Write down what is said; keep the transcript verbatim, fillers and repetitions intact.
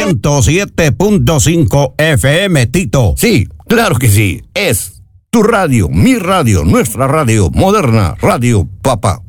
ciento siete punto cinco F M, Tito. Sí, claro que sí. Es tu radio, mi radio, nuestra radio, Moderna Radio Papá.